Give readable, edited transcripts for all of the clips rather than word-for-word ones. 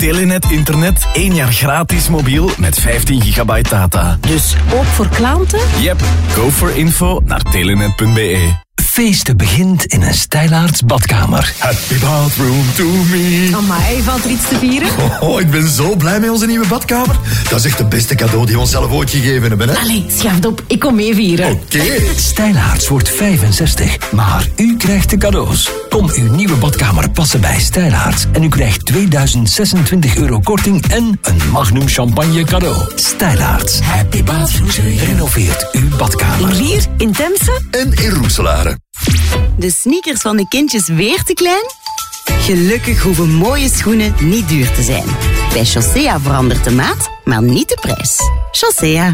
Telenet internet, 1 jaar gratis mobiel met 15 gigabyte data. Dus ook voor klanten? Yep, go for info naar telenet.be. Feesten begint in een Stijlaarts badkamer. Happy bathroom to me. Amai, valt er iets te vieren? Oh, ik ben zo blij met onze nieuwe badkamer. Dat is echt het beste cadeau die we onszelf ooit gegeven hebben, hè? Allee, schaaf op, ik kom mee vieren. Oké. Stijlaarts wordt 65, maar u krijgt de cadeaus. Kom uw nieuwe badkamer passen bij Stijlaarts en u krijgt 2026 euro korting en een Magnum champagne cadeau. Stijlaarts. Happy bathroom. Renoveert uw badkamer. In Lier, in Temse En in Roeselare. De sneakers van de kindjes weer te klein? Gelukkig hoeven mooie schoenen niet duur te zijn. Bij Chaussea verandert de maat, maar niet de prijs. Chaussea.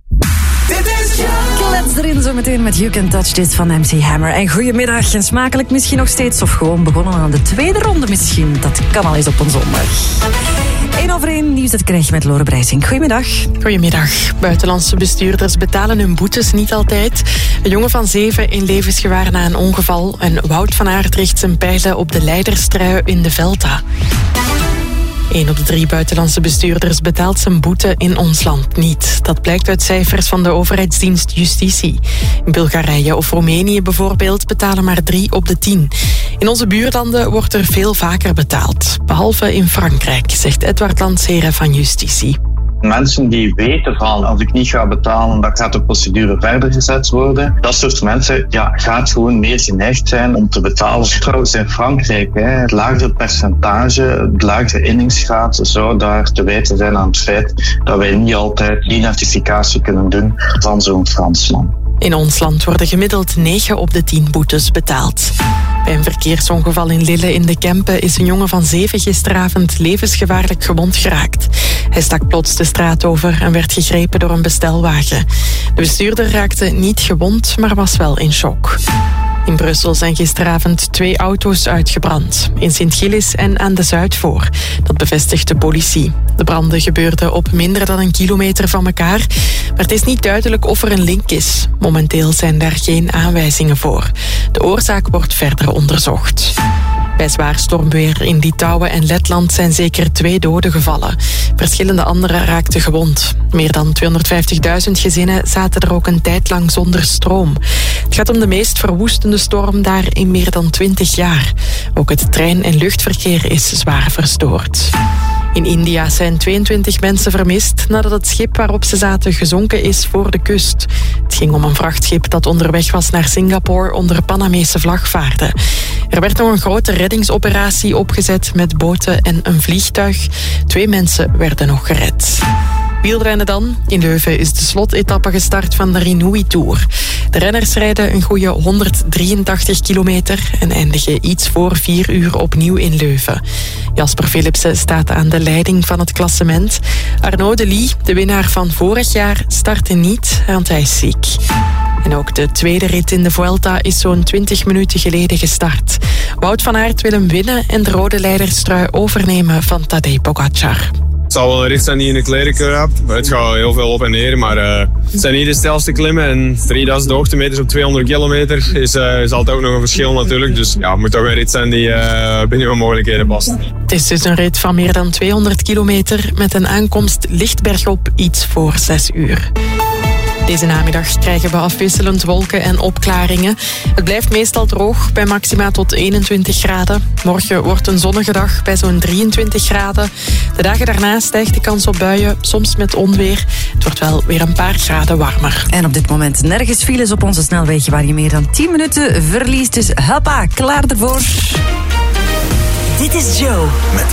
Klets erin zo meteen met You Can Touch This van MC Hammer. En goedemiddag, en smakelijk misschien nog steeds, of gewoon begonnen aan de tweede ronde misschien. Dat kan al eens op een zondag. 1-over-1 nieuws dat krijg je met Lore Brijsing. Goedemiddag. Goedemiddag. Buitenlandse bestuurders betalen hun boetes niet altijd. Een jongen van 7 in levensgevaar na een ongeval. En Wout van Aert richt zijn pijlen op de leiderstrui in de Velta. 1 op de 3 buitenlandse bestuurders betaalt zijn boete in ons land niet. Dat blijkt uit cijfers van de overheidsdienst Justitie. In Bulgarije of Roemenië bijvoorbeeld betalen maar 3 op de 10. In onze buurlanden wordt er veel vaker betaald. Behalve in Frankrijk, zegt Edward Landsheren van Justitie. Mensen die weten van als ik niet ga betalen, dan gaat de procedure verder gezet worden. Dat soort mensen gaat gewoon meer geneigd zijn om te betalen. Trouwens in Frankrijk, het lagere percentage, de lagere inningsgraad zou daar te wijten zijn aan het feit dat wij niet altijd die identificatie kunnen doen van zo'n Fransman. In ons land worden gemiddeld 9 op de 10 boetes betaald. Bij een verkeersongeval in Lille in de Kempen is een jongen van 7 gisteravond levensgevaarlijk gewond geraakt. Hij stak plots de straat over en werd gegrepen door een bestelwagen. De bestuurder raakte niet gewond, maar was wel in shock. In Brussel zijn gisteravond 2 auto's uitgebrand. In Sint-Gillis en aan de Zuidvoor. Dat bevestigt de politie. De branden gebeurden op minder dan 1 kilometer van elkaar. Maar het is niet duidelijk of er een link is. Momenteel zijn daar geen aanwijzingen voor. De oorzaak wordt verder onderzocht. Bij zwaar stormweer in Litouwen en Letland zijn zeker 2 doden gevallen. Verschillende anderen raakten gewond. Meer dan 250.000 gezinnen zaten er ook een tijd lang zonder stroom. Het gaat om de meest verwoestende storm daar in meer dan 20 jaar. Ook het trein- en luchtverkeer is zwaar verstoord. In India zijn 22 mensen vermist nadat het schip waarop ze zaten gezonken is voor de kust. Het ging om een vrachtschip dat onderweg was naar Singapore onder Panamese vlag vaarde. Er werd nog een grote reddingsoperatie opgezet met boten en een vliegtuig. 2 mensen werden nog gered. Wielrennen dan. In Leuven is de slotetappe gestart van de Rinui Tour. De renners rijden een goede 183 kilometer en eindigen iets voor 4 uur opnieuw in Leuven. Jasper Philipsen staat aan de leiding van het klassement. Arnaud Delis, de winnaar van vorig jaar, startte niet, want hij is ziek. En ook de tweede rit in de Vuelta is zo'n 20 minuten geleden gestart. Wout van Aert wil hem winnen en de rode leiderstrui overnemen van Tadej Pogacar. Het zal wel een rit zijn die in de kleren kraapt. Het gaat heel veel op en neer, maar het zijn niet de stelste klimmen. En 3000 hoogtemeters op 200 kilometer is altijd ook nog een verschil natuurlijk. Dus ja, het moet toch een rit zijn die binnen mijn mogelijkheden past. Het is dus een rit van meer dan 200 kilometer met een aankomst licht bergop iets voor 6 uur. Deze namiddag krijgen we afwisselend wolken en opklaringen. Het blijft meestal droog bij maxima tot 21 graden. Morgen wordt een zonnige dag bij zo'n 23 graden. De dagen daarna stijgt de kans op buien, soms met onweer. Het wordt wel weer een paar graden warmer. En op dit moment nergens files op onze snelwegen waar je meer dan 10 minuten verliest. Dus hoppa, klaar ervoor. Dit is Joe.